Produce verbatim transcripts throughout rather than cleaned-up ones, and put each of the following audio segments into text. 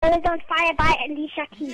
Earth on Fire by Alicia Keys.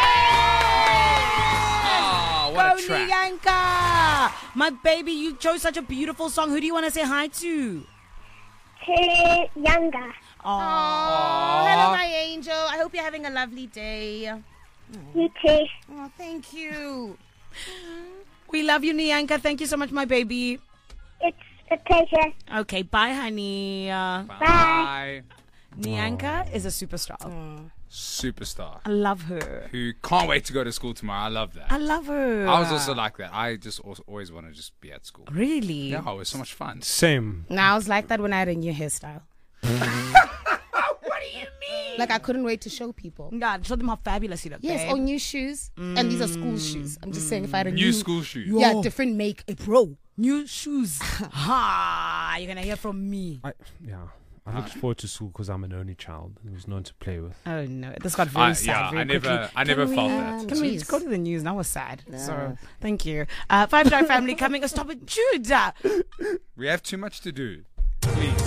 Oh, what Go a track. Niyanka! My baby, you chose such a beautiful song. Who do you want to say hi to? To Younger. Oh, hello, my angel. I hope you're having a lovely day. You too. Oh, thank you. we love you, Niyanka. Thank you so much, my baby. It's a pleasure. Okay, bye, honey. Uh, Bye. Niyanka is a superstar. Superstar. I love her. Who can't wait to go to school tomorrow. I love that. I love her. I was also like that. I just also always want to just be at school. Really? Yeah, it was so much fun. Same. No, I was like that when I had a new hairstyle. What do you mean? Like, I couldn't wait to show people. God, show them how fabulous you look. Yes, babe. or new shoes. And these are school shoes. I'm just saying, if I had a new, New school shoes. Yeah, different make. A pro. New shoes. Ha! You're gonna hear from me. I, yeah. I looked forward to school because I'm an only child. There was no one to play with. Oh no, this got very I, sad. yeah, very I never, quickly. I never Can felt we, that. Can we just go to the news? That was sad. So, thank you. Uh, Five Star Family coming. Stop it, Judah. We have too much to do. Please.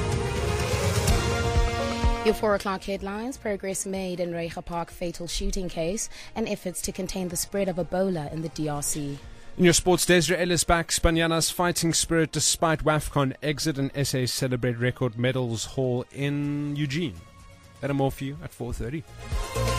Your four o'clock headlines: progress made in Reicha Park fatal shooting case, and efforts to contain the spread of Ebola in the D R C. In your sports, Desiree Ellis backs Banyana's fighting spirit despite WAFCON exit, and S A celebrate record medals haul in Eugene. That and more for you at four thirty.